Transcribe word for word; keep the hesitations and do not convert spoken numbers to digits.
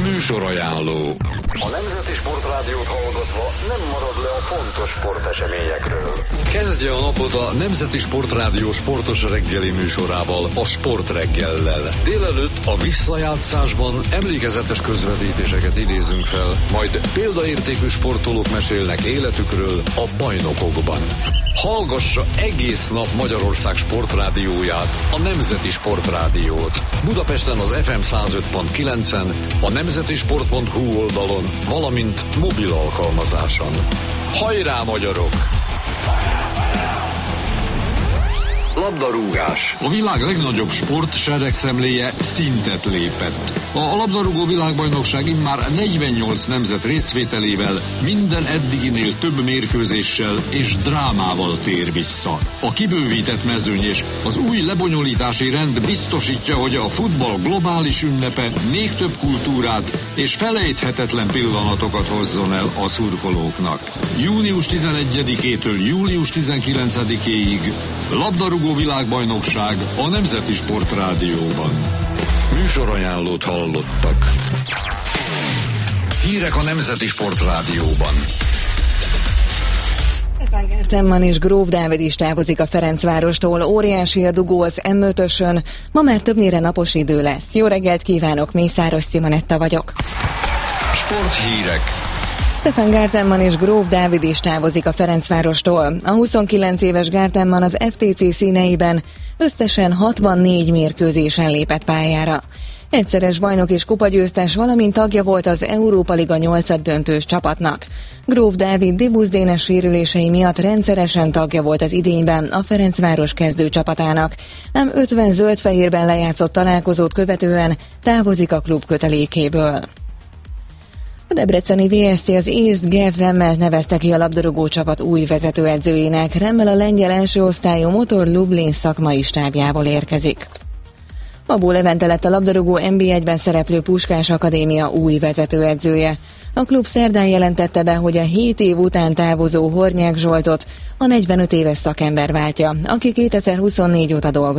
Műsorajánló. A Nemzeti Sportrádiót hallgatva nem marad le a fontos sporteseményekről. Kezdje a napot a Nemzeti Sportrádió sportos reggeli műsorával, a Sportreggellel. Délelőtt a visszajátszásban emlékezetes közvetítéseket idézünk fel, majd példaértékű sportolók mesélnek életükről a bajnokokban. Hallgassa egész nap Magyarország sportrádióját, a Nemzeti Sportrádiót. Budapesten az ef em száz öt pont kilencen, a nemzetisport pont hu oldalon, valamint mobil alkalmazáson. Hajrá, magyarok! Labdarúgás. A világ legnagyobb sport seregszemléje szintet lépett. A labdarúgó világbajnokság immár negyvennyolc nemzet részvételével, minden eddiginél több mérkőzéssel és drámával tér vissza. A kibővített mezőny és az új lebonyolítási rend biztosítja, hogy a futball globális ünnepe még több kultúrát és felejthetetlen pillanatokat hozzon el a szurkolóknak. június tizenegyedikétől július tizenkilencedikéig labdarúgó világbajnokság a Nemzeti Sportrádióban. Műsorajánlót hallottak. Hírek a Nemzeti Sportrádióban. Stefan Gertenmann és Gróf Dávid is távozik a Ferencvárostól. Óriási a dugó az em ötösön. Ma már többnyire napos idő lesz. Jó reggelt kívánok, Mészáros Simonetta vagyok. Sporthírek. Stefan Gertenmann és Gróf Dávid is távozik a Ferencvárostól. A huszonkilenc éves Gertenmann az ef té cé színeiben összesen hatvannégy mérkőzésen lépett pályára. Egyszeres bajnok és kupagyőztes, valamint tagja volt az Európa Liga nyolcaddöntős csapatnak. Gróf Dávid dibuzdénes sérülései miatt rendszeresen tagja volt az idényben a Ferencváros kezdőcsapatának, ám ötven zöld-fehérben lejátszott találkozót követően távozik a klub kötelékéből. A debreceni vé es cé az észt Gerd Remmelt nevezte ki a labdarúgó csapat új vezetőedzőjének. Remmel a lengyel első osztályú Motor Lublin szakmai stábjából érkezik. Babó Levente lett a labdarúgó en bé egyben szereplő Puskás Akadémia új vezetőedzője. A klub szerdán jelentette be, hogy a hét év után távozó Hornyák Zsoltot a negyvenöt éves szakember váltja, aki kétezer-huszonnégy óta dolgozik